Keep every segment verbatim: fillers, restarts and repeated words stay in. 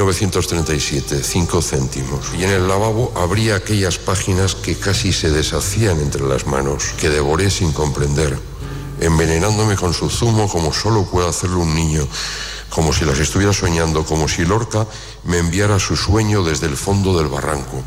novecientos treinta y siete, cinco céntimos. Y en el lavabo abría aquellas páginas que casi se deshacían entre las manos, que devoré sin comprender, envenenándome con su zumo como solo puede hacerlo un niño, como si las estuviera soñando, como si Lorca me enviara su sueño desde el fondo del barranco.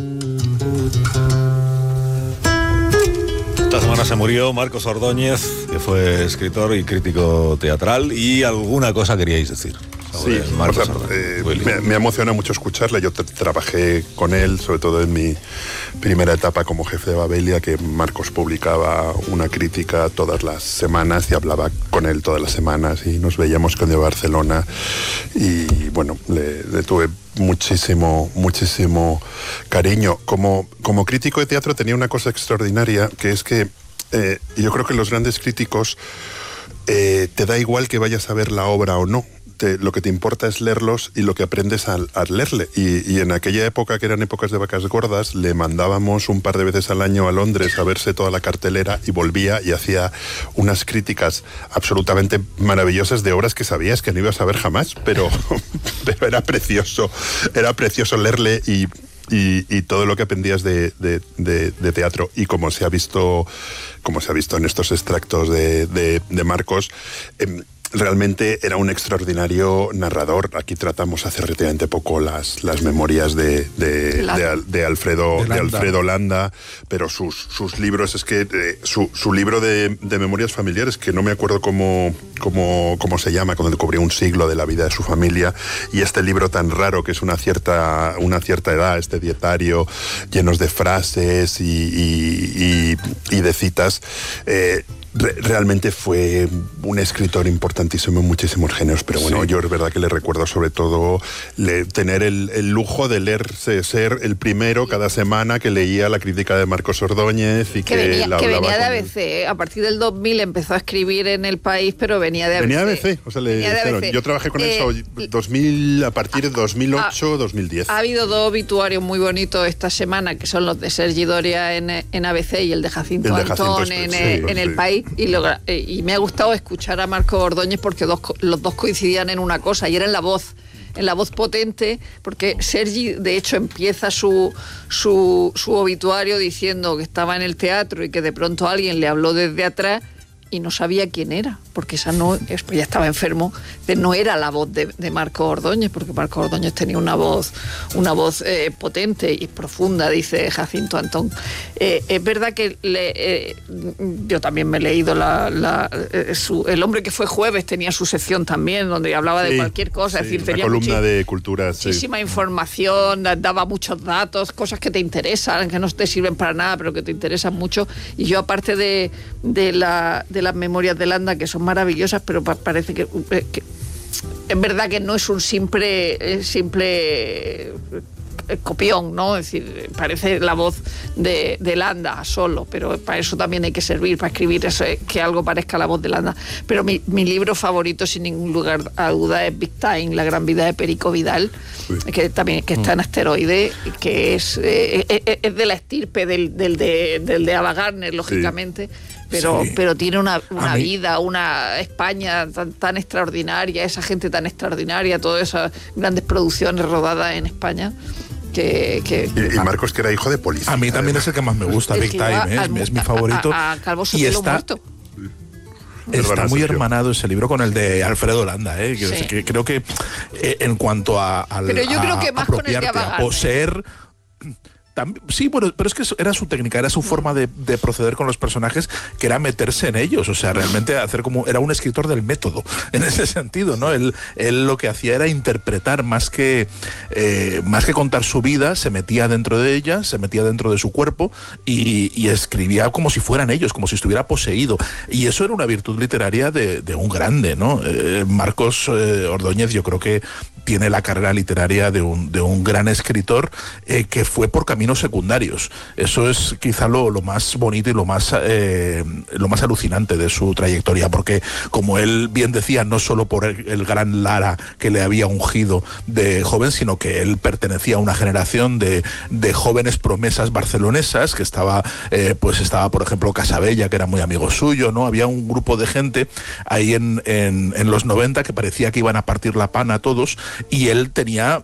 Esta semana se murió Marcos Ordóñez, que fue escritor y crítico teatral, y alguna cosa queríais decir. Sí, o sea, eh, me, me emociona mucho escucharle. Yo trabajé con él, sobre todo en mi primera etapa como jefe de Babelia, que Marcos publicaba una crítica todas las semanas y hablaba con él todas las semanas y nos veíamos con de Barcelona y bueno, le, le tuve muchísimo, muchísimo cariño. Como, como crítico de teatro tenía una cosa extraordinaria, que es que eh, yo creo que los grandes críticos eh, te da igual que vayas a ver la obra o no. Te, lo que te importa es leerlos y lo que aprendes al, al leerle. Y, y en aquella época, que eran épocas de vacas gordas, le mandábamos un par de veces al año a Londres a verse toda la cartelera y volvía y hacía unas críticas absolutamente maravillosas de obras que sabías que no ibas a ver jamás, pero, pero era precioso, era precioso leerle y... Y, y todo lo que aprendías de, de, de, de teatro. Y como se ha visto, como se ha visto en estos extractos de, de, de Marcos, eh, realmente era un extraordinario narrador. Aquí tratamos hace relativamente poco las, las memorias de, de, de, de, Alfredo, de, de Alfredo Landa, pero sus, sus libros, es que eh, su, su libro de, de memorias familiares, que no me acuerdo cómo, cómo, cómo se llama, cuando cubrió un siglo de la vida de su familia, y este libro tan raro que es una cierta, una cierta edad, este dietario llenos de frases y, y, y, y de citas, eh, realmente fue un escritor importantísimo en muchísimos géneros, pero bueno, sí. Yo es verdad que le recuerdo sobre todo le, tener el, el lujo de leerse, ser el primero cada semana que leía la crítica de Marcos Ordóñez y que, que venía, la que hablaba venía de con A B C, él. A partir del dos mil empezó a escribir en El País, pero venía de A B C. Venía de A B C, o sea, le dijeron, yo trabajé con eh, él dos mil, a partir de dos mil ocho, ha, dos mil diez. Ha habido dos obituarios muy bonitos esta semana, que son los de Sergi Doria en, en A B C y el de Jacinto, el de Jacinto Antón en, sí, en sí. El País, y lo, y me ha gustado escuchar a Marcos Ordóñez porque dos, los dos coincidían en una cosa, y era en la voz, en la voz potente, porque Sergi de hecho empieza su, su, su obituario diciendo que estaba en el teatro y que de pronto alguien le habló desde atrás y no sabía quién era, porque esa no, pues ya estaba enfermo, no era la voz de, de Marcos Ordóñez, porque Marcos Ordóñez tenía una voz, una voz eh, potente y profunda, dice Jacinto Antón. Eh, es verdad que le, eh, yo también me he leído la, la, eh, su, El hombre que fue jueves tenía su sección también, donde hablaba de sí, cualquier cosa, sí, es decir, tenía una columna muchi- de cultura, muchísima sí. información, daba muchos datos, cosas que te interesan, que no te sirven para nada, pero que te interesan mucho. Y yo, aparte de, de la de las memorias de Landa, que son maravillosas, pero pa- parece que, que es verdad que no es un simple simple copión, ¿no? Es decir, parece la voz de, de Landa solo, pero para eso también hay que servir, para escribir eso, que algo parezca la voz de Landa. Pero mi, mi libro favorito, sin ningún lugar a duda, es Big Time, La gran vida de Perico Vidal, sí. que también que está en Asteroide, que es, eh, es, es de la estirpe del, del, de, del de Ava Gardner, lógicamente. Sí. Pero, sí. pero tiene una, una vida, una España tan, tan extraordinaria, esa gente tan extraordinaria, todas esas grandes producciones rodadas en España. Que, que, y, y Marcos, que era hijo de policía. A mí también además. Es el que más me gusta, Big Time, ¿eh? al, es mi favorito. A, a, a Calvo y está, muerto. Está muy hermanado ese libro con el de Alfredo Landa, ¿eh? Que, sí. que creo que eh, en cuanto a, a, pero yo a, creo que más con el de a poseer... Sí, bueno, pero es que era su técnica, era su forma de, de proceder con los personajes, que era meterse en ellos, o sea, realmente hacer como, era un escritor del método, en ese sentido, ¿no? Él, él lo que hacía era interpretar, más que, eh, más que contar su vida, se metía dentro de ella, se metía dentro de su cuerpo y, y escribía como si fueran ellos, como si estuviera poseído, y eso era una virtud literaria de, de un grande, ¿no? Eh, Marcos eh, Ordóñez, yo creo que tiene la carrera literaria de un, de un gran escritor eh, que fue por caminos secundarios. Eso es quizá lo, lo más bonito y lo más, eh, lo más alucinante de su trayectoria, porque como él bien decía, no solo por el, el gran Lara que le había ungido de joven, sino que él pertenecía a una generación de, de jóvenes promesas barcelonesas, que estaba, eh, pues estaba por ejemplo Casabella, que era muy amigo suyo, ¿no? Había un grupo de gente ahí en, en, en los noventa que parecía que iban a partir la pana a todos, y él tenía